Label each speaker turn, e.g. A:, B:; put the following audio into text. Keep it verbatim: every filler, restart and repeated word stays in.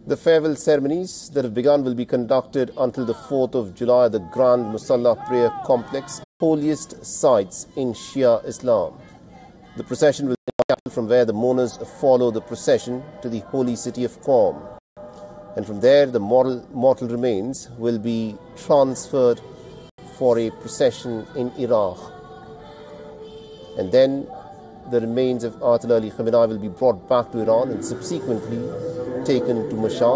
A: The farewell ceremonies that have begun will be conducted until the fourth of July at the Grand Musalla Prayer Complex, holiest sites in Shia Islam. The procession will be from where the mourners follow the procession to the holy city of Qom. And from there, the mortal, mortal remains will be transferred for a procession in Iraq. And then the remains of Ayatollah Ali Khamenei will be brought back to Iran and subsequently taken to Mashhad.